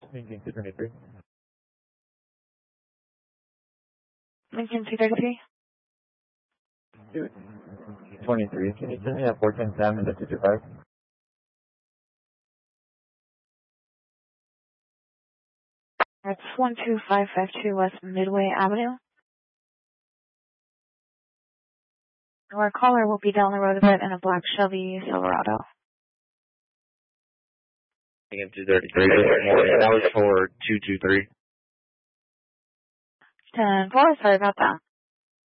Lincoln 223. Lincoln 233. 223. Can you send me a 410 Sam and the 225? That's 12552 West Midway Avenue. Our caller will be down the road a bit in a black Chevy Silverado. Lincoln 233. That was for 223. 10-4, sorry about that.